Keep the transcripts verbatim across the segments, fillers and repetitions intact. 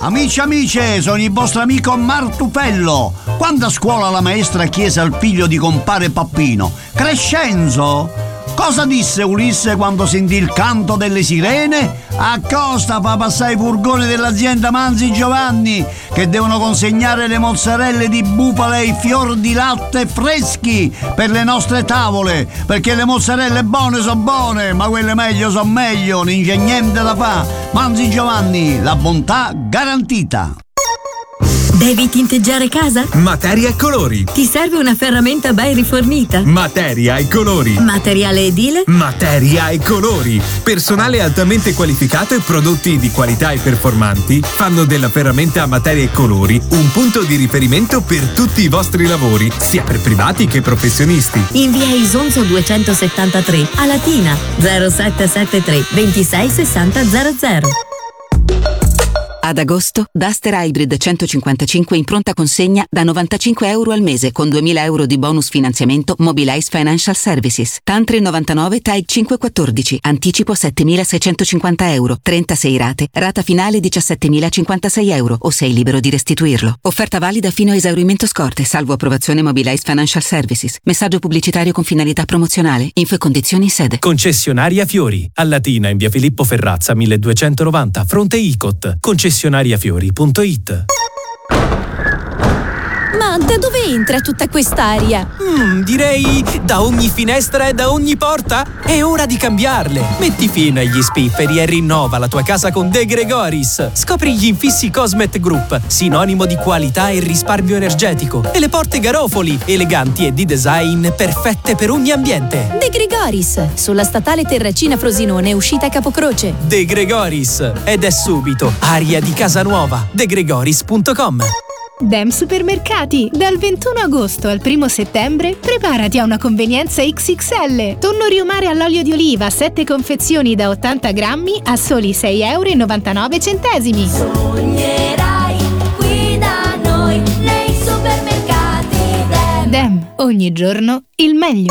Amici amici, sono il vostro amico Martufello. Quando a scuola la maestra chiese al figlio di compare Pappino: Crescenzo, cosa disse Ulisse quando sentì il canto delle sirene? Accosta fa passare i furgoni dell'azienda Manzi Giovanni, che devono consegnare le mozzarelle di bufala e i fior di latte freschi per le nostre tavole, perché le mozzarelle buone sono buone, ma quelle meglio sono meglio, non c'è niente da fa. Manzi Giovanni, la bontà garantita. Devi tinteggiare casa? Materia e colori. Ti serve una ferramenta ben rifornita? Materia e colori. Materiale edile? Materia e colori. Personale altamente qualificato e prodotti di qualità e performanti fanno della ferramenta Materia e colori un punto di riferimento per tutti i vostri lavori, sia per privati che professionisti. In via Isonzo duecentosettantatré, a Latina, zero sette sette tre ventisei sessanta zero zero. Ad agosto, Duster Hybrid centocinquantacinque in pronta consegna da novantacinque euro al mese con duemila euro di bonus finanziamento Mobilize Financial Services. T A N tre novantanove T A I cinquecentoquattordici. Anticipo settemilaseicentocinquanta euro. trentasei rate. Rata finale diciassettemilacinquantasei euro o sei libero di restituirlo. Offerta valida fino a esaurimento scorte, salvo approvazione Mobilize Financial Services. Messaggio pubblicitario con finalità promozionale. Info e condizioni in sede. Concessionaria Fiori. A Latina in via Filippo Ferrazza milleduecentonovanta, fronte Icot. Concessionaria concessionariafiori punto it. Ma da dove entra tutta quest'aria? Mm, direi da ogni finestra e da ogni porta. È ora di cambiarle. Metti fine agli spifferi e rinnova la tua casa con De Gregoris. Scopri gli infissi Cosmet Group, sinonimo di qualità e risparmio energetico, e le porte Garofoli, eleganti e di design perfette per ogni ambiente. De Gregoris, sulla statale Terracina Frosinone, uscita Capocroce. De Gregoris, ed è subito aria di casa nuova. de gregoris punto com. Dem Supermercati. Dal ventuno agosto al primo settembre preparati a una convenienza X X L. Tonno riumare all'olio di oliva, sette confezioni da ottanta grammi a soli sei euro e novantanove centesimi. Sognerai qui da noi nei supermercati Dem. Dem, ogni giorno il meglio.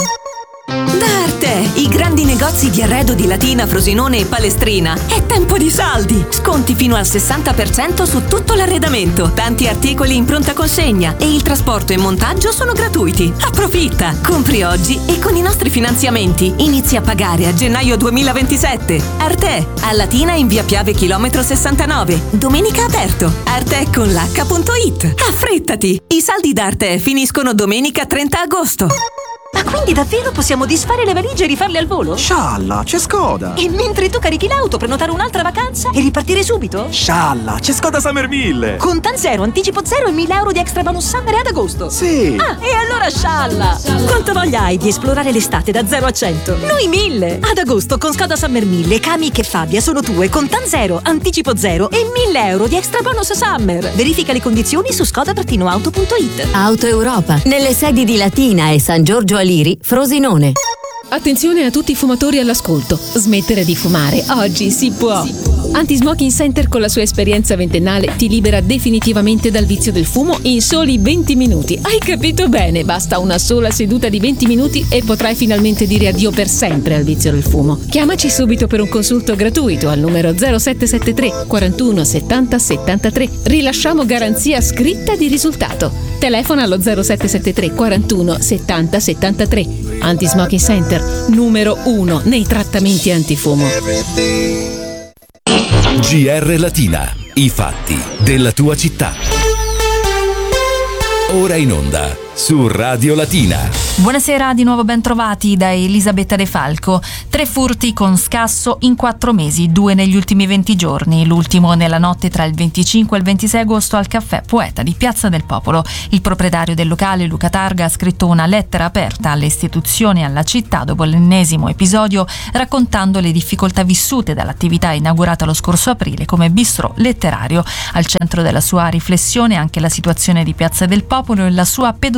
Da Arte, i grandi negozi di arredo di Latina, Frosinone e Palestrina. È tempo di saldi! Sconti fino al sessanta per cento su tutto l'arredamento, tanti articoli in pronta consegna e il trasporto e montaggio sono gratuiti. Approfitta! Compri oggi e con i nostri finanziamenti inizi a pagare a gennaio duemilaventisette. Arte, a Latina in via Piave chilometro sessantanove. Domenica aperto. Arte con l'H punto it. Affrettati! I saldi d'Arte finiscono domenica trenta agosto. Ma quindi davvero possiamo disfare le valigie e rifarle al volo? Scialla, c'è Skoda! E mentre tu carichi l'auto, prenotare un'altra vacanza e ripartire subito? Scialla, c'è Skoda Summerville! Con T A N zero, anticipo zero e mille euro di extra bonus summer ad agosto! Sì! Ah, e allora scialla! Quanta voglia hai di esplorare l'estate da zero a cento? Noi mille! Ad agosto con Skoda Summer mille, Kamiq e Fabia sono tue con T A N zero, anticipo zero e mille euro di extra bonus summer! Verifica le condizioni su skoda auto punto it. Auto Europa, nelle sedi di Latina e San Giorgio Aliri, Frosinone. Attenzione a tutti i fumatori all'ascolto. Smettere di fumare oggi si può. Anti-Smoking Center con la sua esperienza ventennale ti libera definitivamente dal vizio del fumo in soli venti minuti. Hai capito bene? Basta una sola seduta di venti minuti e potrai finalmente dire addio per sempre al vizio del fumo. Chiamaci subito per un consulto gratuito al numero zero sette sette tre quarantuno settanta settantatré. Rilasciamo garanzia scritta di risultato. Telefona allo zero sette sette tre quarantuno settanta settantatré. Anti-Smoking Center, numero uno nei trattamenti antifumo. G R Latina, i fatti della tua città. Ora in onda su Radio Latina. Buonasera, di nuovo ben trovati da Elisabetta De Falco. Tre furti con scasso in quattro mesi, due negli ultimi venti giorni, l'ultimo nella notte tra il venticinque e il ventisei agosto al caffè Poeta di Piazza del Popolo. Il proprietario del locale, Luca Targa, ha scritto una lettera aperta alle istituzioni e alla città dopo l'ennesimo episodio, raccontando le difficoltà vissute dall'attività inaugurata lo scorso aprile come bistrò letterario. Al centro della sua riflessione anche la situazione di Piazza del Popolo e la sua pedonalizzazione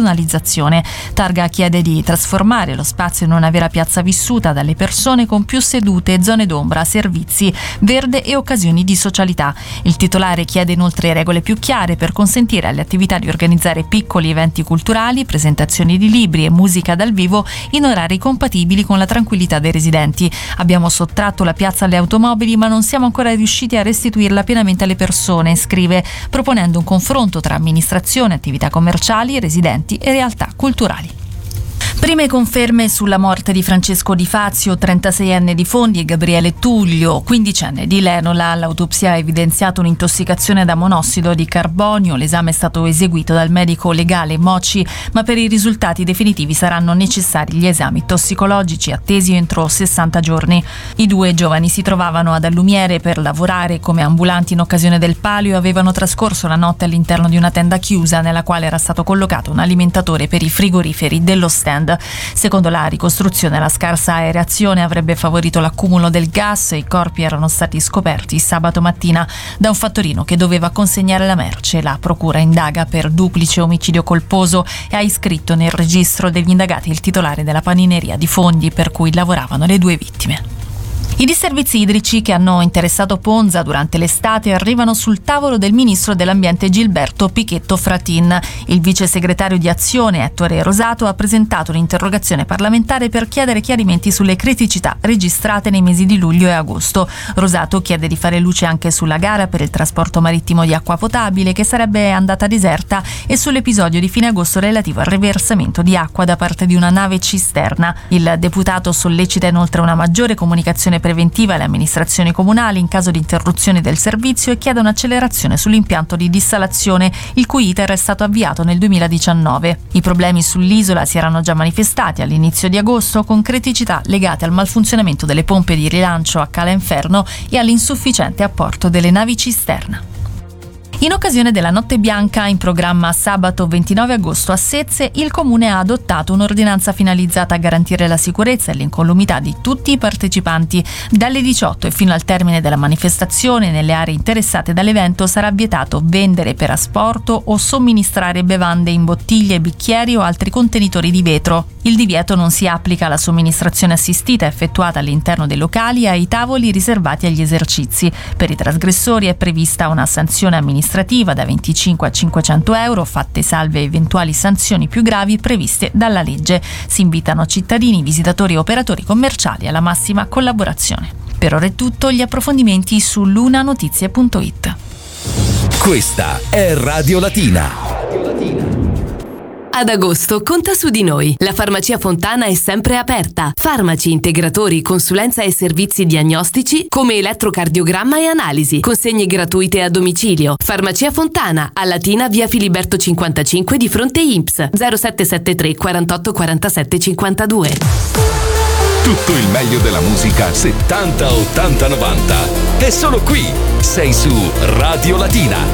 personalizzazione. Targa chiede di trasformare lo spazio in una vera piazza vissuta dalle persone, con più sedute, zone d'ombra, servizi, verde e occasioni di socialità. Il titolare chiede inoltre regole più chiare per consentire alle attività di organizzare piccoli eventi culturali, presentazioni di libri e musica dal vivo in orari compatibili con la tranquillità dei residenti. Abbiamo sottratto la piazza alle automobili, ma non siamo ancora riusciti a restituirla pienamente alle persone, scrive, proponendo un confronto tra amministrazione, attività commerciali, residenti e realtà culturali. Prime conferme sulla morte di Francesco Di Fazio, trentaseienne di Fondi, e Gabriele Tullio, quindicenne di Lenola. L'autopsia ha evidenziato un'intossicazione da monossido di carbonio. L'esame è stato eseguito dal medico legale Moci, ma per i risultati definitivi saranno necessari gli esami tossicologici attesi entro sessanta giorni. I due giovani si trovavano ad Allumiere per lavorare come ambulanti in occasione del Palio e avevano trascorso la notte all'interno di una tenda chiusa nella quale era stato collocato un alimentatore per i frigoriferi dello stand. Secondo la ricostruzione, la scarsa aerazione avrebbe favorito l'accumulo del gas e i corpi erano stati scoperti sabato mattina da un fattorino che doveva consegnare la merce. La procura indaga per duplice omicidio colposo e ha iscritto nel registro degli indagati il titolare della panineria di Fondi per cui lavoravano le due vittime. I disservizi idrici che hanno interessato Ponza durante l'estate arrivano sul tavolo del ministro dell'Ambiente Gilberto Pichetto Fratin. Il vice segretario di Azione, Ettore Rosato, ha presentato un'interrogazione parlamentare per chiedere chiarimenti sulle criticità registrate nei mesi di luglio e agosto. Rosato chiede di fare luce anche sulla gara per il trasporto marittimo di acqua potabile, che sarebbe andata deserta, e sull'episodio di fine agosto relativo al riversamento di acqua da parte di una nave cisterna. Il deputato sollecita inoltre una maggiore comunicazione preventiva alle amministrazioni comunali in caso di interruzione del servizio e chiede un'accelerazione sull'impianto di dissalazione, il cui iter è stato avviato nel duemiladiciannove. I problemi sull'isola si erano già manifestati all'inizio di agosto, con criticità legate al malfunzionamento delle pompe di rilancio a Cala Inferno e all'insufficiente apporto delle navi cisterna. In occasione della Notte Bianca, in programma sabato ventinove agosto a Sezze, il Comune ha adottato un'ordinanza finalizzata a garantire la sicurezza e l'incolumità di tutti i partecipanti. Dalle diciotto e fino al termine della manifestazione, nelle aree interessate dall'evento sarà vietato vendere per asporto o somministrare bevande in bottiglie, bicchieri o altri contenitori di vetro. Il divieto non si applica alla somministrazione assistita effettuata all'interno dei locali e ai tavoli riservati agli esercizi. Per i trasgressori è prevista una sanzione amministrativa da venticinque a cinquecento euro, fatte salve eventuali sanzioni più gravi previste dalla legge. Si invitano cittadini, visitatori e operatori commerciali alla massima collaborazione. Per ora è tutto, gli approfondimenti su lunanotizie punto it. Questa è Radio Latina. Ad agosto conta su di noi. La Farmacia Fontana è sempre aperta. Farmaci, integratori, consulenza e servizi diagnostici come elettrocardiogramma e analisi. Consegne gratuite a domicilio. Farmacia Fontana, a Latina, via Filiberto cinquantacinque, di fronte I N P S. zero sette sette tre quarantotto quarantasette cinquantadue. Tutto il meglio della musica settanta, ottanta, novanta. È solo qui. Sei su Radio Latina.